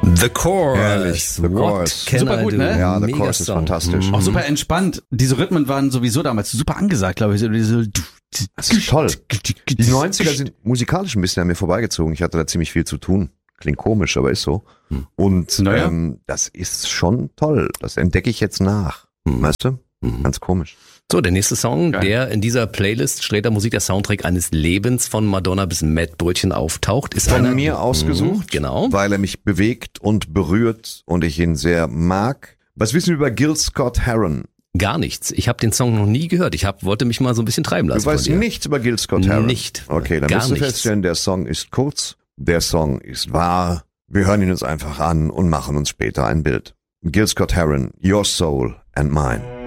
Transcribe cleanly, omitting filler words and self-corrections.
The Chorus. Herrlich, The Chorus. Super gut, ne? Ja, The Mega Chorus ist Song. fantastisch. Auch super entspannt. Diese Rhythmen waren sowieso damals super angesagt, glaube ich. Das ist toll. Die 90er sind musikalisch ein bisschen an mir vorbeigezogen. Ich hatte da ziemlich viel zu tun. Klingt komisch, aber ist so. Und Naja. das ist schon toll. Das entdecke ich jetzt nach. Weißt du? Ganz komisch. So, der nächste Song, Geil. der in dieser Playlist Sträter Musik, der Soundtrack eines Lebens von Madonna bis Mettbrötchen auftaucht, ist Von einer mir ausgesucht, genau. weil er mich bewegt und berührt und ich ihn sehr mag. Was wissen wir über Gil Scott-Heron? Gar nichts. Ich habe den Song noch nie gehört. Wollte mich mal so ein bisschen treiben lassen. Du weißt von dir. nichts über Gil Scott-Heron? Nicht. Okay, dann Gar wirst du nichts. feststellen, der Song ist kurz, der Song ist wahr. Wir hören ihn uns einfach an und machen uns später ein Bild. Gil Scott-Heron, Your Soul and Mine.